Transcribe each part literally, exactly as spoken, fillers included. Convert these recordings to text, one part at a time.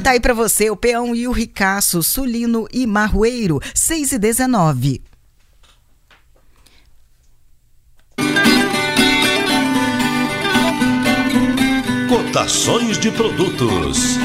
Tá aí pra você o peão e o ricaço, sulino e marroeiro, seis e dezenove. Cotações de produtos.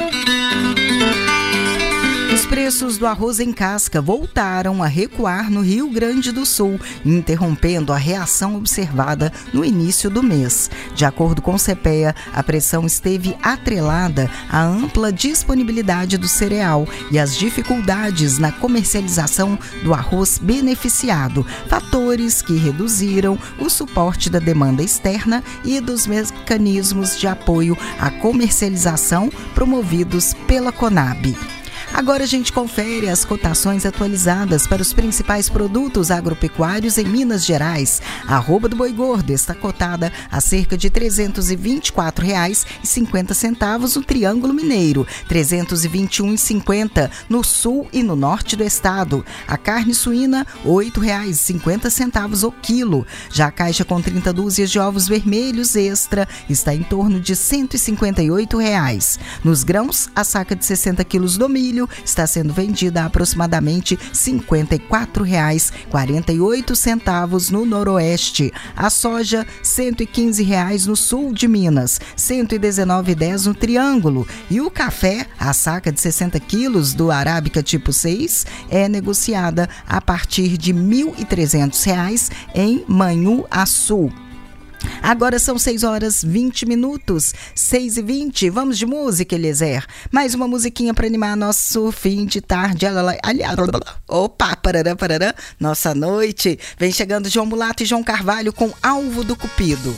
Os preços do arroz em casca voltaram a recuar no Rio Grande do Sul, interrompendo a reação observada no início do mês. De acordo com o CEPEA, a pressão esteve atrelada à ampla disponibilidade do cereal e às dificuldades na comercialização do arroz beneficiado, fatores que reduziram o suporte da demanda externa e dos mecanismos de apoio à comercialização promovidos pela Conab. Agora a gente confere as cotações atualizadas para os principais produtos agropecuários em Minas Gerais. A arroba do boi gordo está cotada a cerca de trezentos e vinte e quatro reais e cinquenta centavos no Triângulo Mineiro, trezentos e vinte e um reais e cinquenta centavos no sul e no norte do estado. A carne suína, oito reais e cinquenta centavos o quilo. Já a caixa com trinta dúzias de ovos vermelhos extra está em torno de cento e cinquenta e oito reais. Nos grãos, a saca de sessenta quilos do milho está sendo vendida a aproximadamente cinquenta e quatro reais e quarenta e oito centavos no noroeste. A soja, cento e quinze reais no sul de Minas, cento e dezenove reais e dez centavos no Triângulo. E o café, a saca de sessenta quilos do Arábica tipo seis, é negociada a partir de mil e trezentos reais em Manhuaçu. Agora são seis horas e vinte minutos, seis e vinte. Vamos de música, Eliezer. Mais uma musiquinha para animar nosso fim de tarde. Opa, parará, parará. Nossa noite. Vem chegando João Mulato e João Carvalho com Alvo do Cupido.